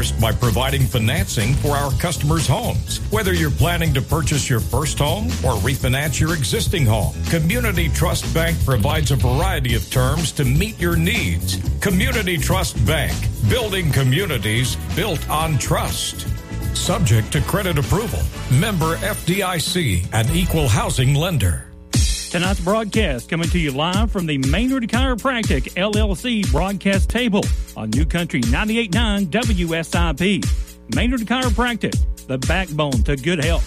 First, by providing financing for our customers' homes. Whether you're planning to purchase your first home or refinance your existing home, Community Trust Bank provides a variety of terms to meet your needs. Community Trust Bank, building communities built on trust. Subject to credit approval. Member FDIC, an equal housing lender. Tonight's broadcast coming to you live from the Maynard Chiropractic LLC broadcast table on New Country 98.9 WSIP. Maynard Chiropractic, the backbone to good health.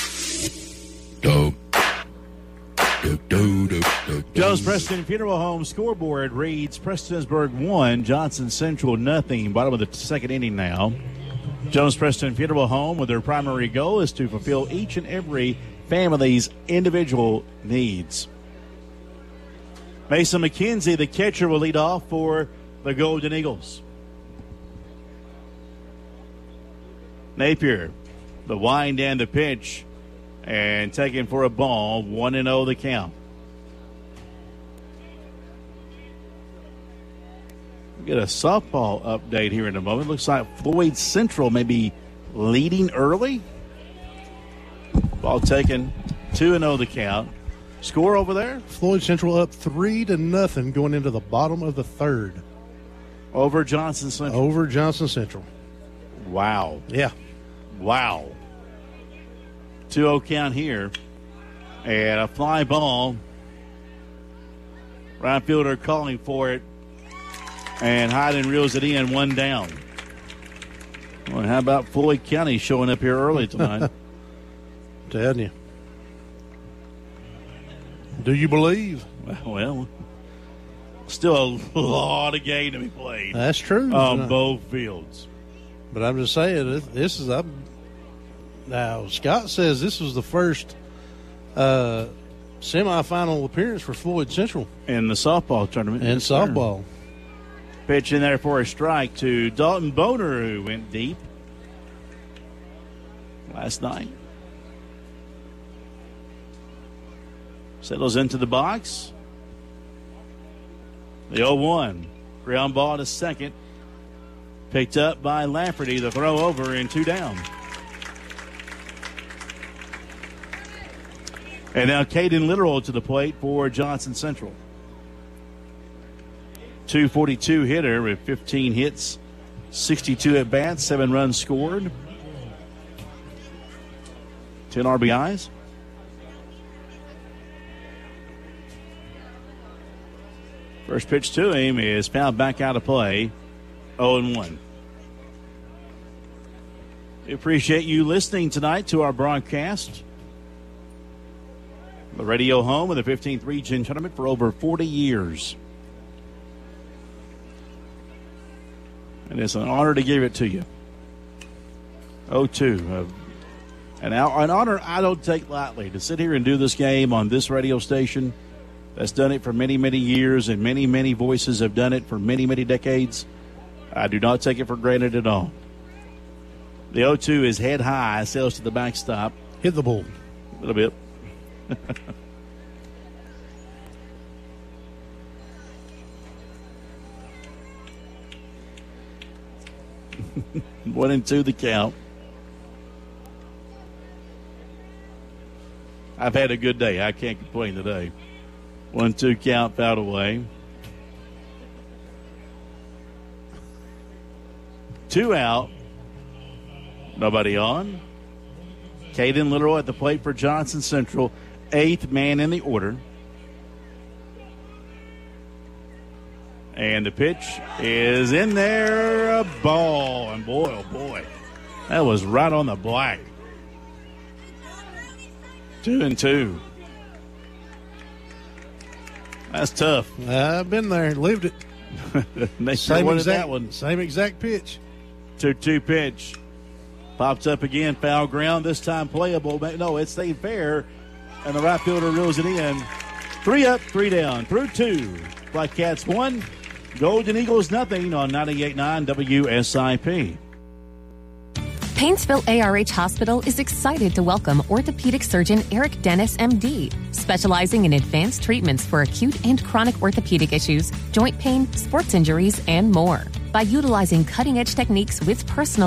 Joe's Preston Funeral Home scoreboard reads Prestonsburg 1, Johnson Central nothing. Bottom of the second inning now. Jones Preston Funeral Home, with their primary goal is to fulfill each and every family's individual needs. Mason McKenzie, the catcher, will lead off for the Golden Eagles. Napier, the wind and the pitch, and taken for a ball. 1-0 the count. We'll get a softball update here in a moment. Looks like Floyd Central may be leading early. Ball taken, 2-0 the count. Score over there? Floyd Central up 3-0 going into the bottom of the third. Over Johnson Central. Over Johnson Central. Wow. Yeah. Wow. 2-0 count here. And a fly ball. Right fielder calling for it. And Hyden reels it in, one down. Well, how about Floyd County showing up here early tonight? Telling you. Do you believe? Well, still a lot of game to be played. That's true. On both fields. But I'm just saying, this is now Scott says this was the first semifinal appearance for Floyd Central in the softball tournament. In softball. Pitch in there for a strike to Dalton Boner, who went deep last night. Settles into the box. The 0-1. Ground ball to second. Picked up by Lafferty. The throw over and 2 down. And now Caden Literal to the plate for Johnson Central. 242 hitter with 15 hits, 62 at bats, 7 runs scored, 10 RBIs. First pitch to him is fouled back out of play, 0-1. We appreciate you listening tonight to our broadcast. The radio home of the 15th Region Tournament for over 40 years. And it's an honor to give it to you. 0-2. An honor I don't take lightly to sit here and do this game on this radio station that's done it for many, many years, and many, many voices have done it for many, many decades. I do not take it for granted at all. The 0-2 is head high, sails to the backstop. Hit the ball. A little bit. 1-2 the count. I've had a good day. I can't complain today. 1-2 count, fouled away. 2 out. Nobody on. Caden Literal at the plate for Johnson Central, 8th man in the order. And the pitch is in there, a ball. And boy, oh boy, that was right on the black. 2-2. That's tough. I've been there, lived it. Same exact one. Same exact pitch. 2-2 pitch. Pops up again, foul ground, this time playable. No, it stayed fair, and the right fielder reels it in. 3 up, 3 down, through 2. Black Cats 1, Golden Eagles nothing on 98.9 WSIP. Painesville ARH Hospital is excited to welcome orthopedic surgeon Eric Dennis, MD, specializing in advanced treatments for acute and chronic orthopedic issues, joint pain, sports injuries, and more. By utilizing cutting-edge techniques with personal